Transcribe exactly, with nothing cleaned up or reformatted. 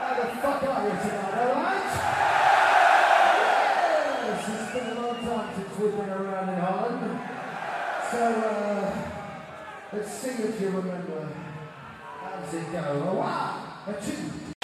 How the fuck are you tonight, alright? Yes, it's been a long time since we've been around in Holland. So, uh, let's see if you remember. How does it go? A one, a two.